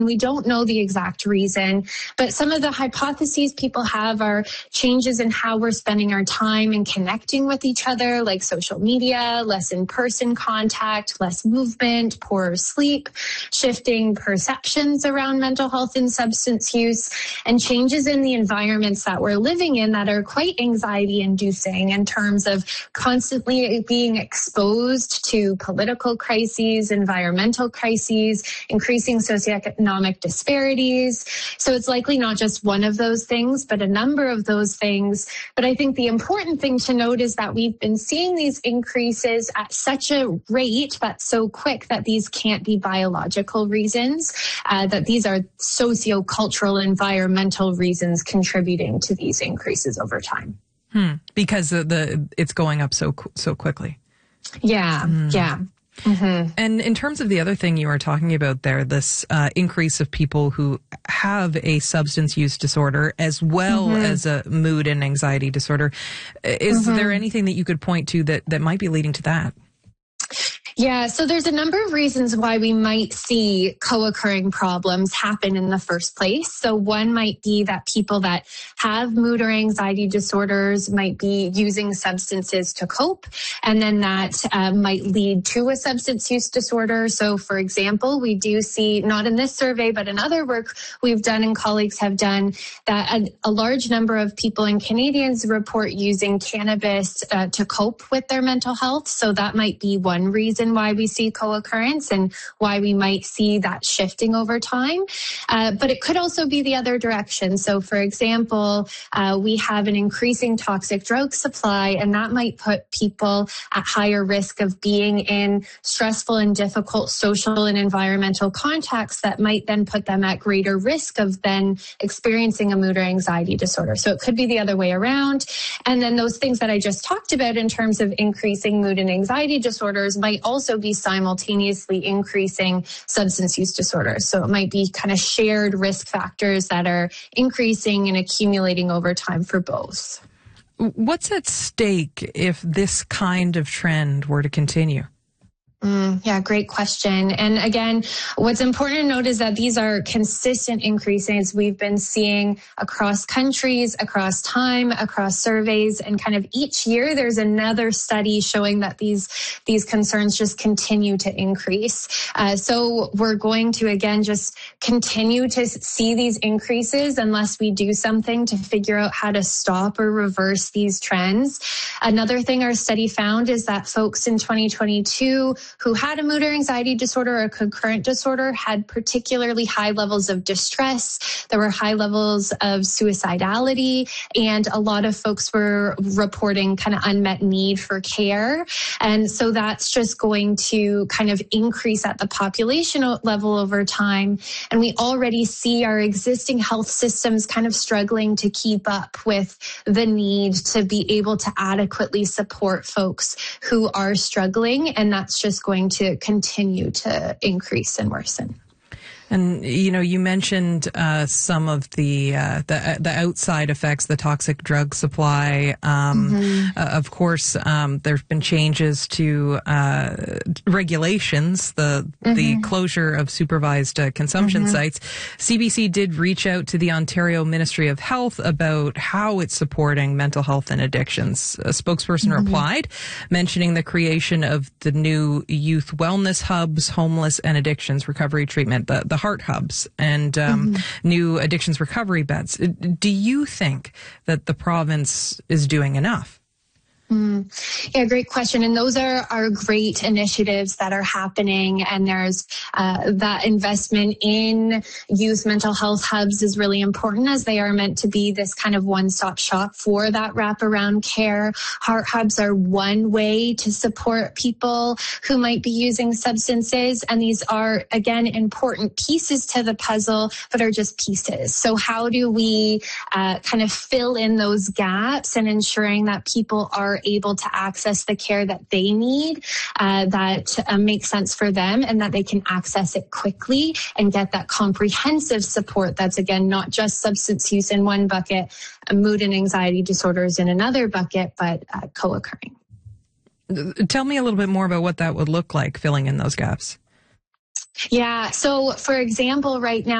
We don't know the exact reason, but some of the hypotheses people have are changes in how we're spending our time and connecting with each other, like social media, less in-person contact, less movement, poorer sleep, shifting perceptions around mental health and substance use, and changes in the environments that we're living in that are quite anxiety-inducing in terms of constantly being exposed to political crises, environmental crises, increasing socioeconomic disparities. So it's likely not just one of those things, but a number of those things. But I think the important thing to note is that we've been seeing these increases at such a rate that's so quick that these can't be biological reasons, that these are sociocultural, environmental reasons contributing to these increases over time. Because it's going up so quickly. Yeah, yeah. Mm-hmm. And in terms of the other thing you were talking about there, this increase of people who have a substance use disorder as well as a mood and anxiety disorder, is there anything that you could point to that might be leading to that? Yeah, so there's a number of reasons why we might see co-occurring problems happen in the first place. So one might be that people that have mood or anxiety disorders might be using substances to cope, and then that might lead to a substance use disorder. So for example, we do see, not in this survey, but in other work we've done and colleagues have done, that a large number of people and Canadians report using cannabis to cope with their mental health. So that might be one reason why we see co-occurrence and why we might see that shifting over time. But it could also be the other direction. So for example, we have an increasing toxic drug supply, and that might put people at higher risk of being in stressful and difficult social and environmental contexts that might then put them at greater risk of then experiencing a mood or anxiety disorder. So it could be the other way around. And then those things that I just talked about in terms of increasing mood and anxiety disorders might also be simultaneously increasing substance use disorders. So it might be kind of shared risk factors that are increasing and accumulating over time for both. What's at stake if this kind of trend were to continue? Yeah, great question. And again, what's important to note is that these are consistent increases we've been seeing across countries, across time, across surveys, and kind of each year there's another study showing that these concerns just continue to increase. So we're going to, again, just continue to see these increases unless we do something to figure out how to stop or reverse these trends. Another thing our study found is that folks in 2022 who had a mood or anxiety disorder or a concurrent disorder had particularly high levels of distress. There were high levels of suicidality, and a lot of folks were reporting kind of unmet need for care. And so that's just going to kind of increase at the population level over time. And we already see our existing health systems kind of struggling to keep up with the need to be able to adequately support folks who are struggling. And that's just going to continue to increase and worsen. And, you know, you mentioned some of the outside effects, the toxic drug supply. Of course, there's been changes to regulations, the closure of supervised consumption sites. CBC did reach out to the Ontario Ministry of Health about how it's supporting mental health and addictions. A spokesperson replied, mentioning the creation of the new youth wellness hubs, homeless and addictions recovery treatment, the heart hubs, and new addictions recovery beds. Do you think that the province is doing enough? Yeah, great question. And those are great initiatives that are happening. And there's that investment in youth mental health hubs is really important, as they are meant to be this kind of one-stop shop for that wraparound care. Heart hubs are one way to support people who might be using substances. And these are, again, important pieces to the puzzle, but are just pieces. So how do we kind of fill in those gaps and ensuring that people are able to access the care that they need, that makes sense for them, and that they can access it quickly and get that comprehensive support that's, again, not just substance use in one bucket, mood and anxiety disorders in another bucket, but co-occurring. Tell me a little bit more about what that would look like, filling in those gaps. Yeah. So, for example, right now,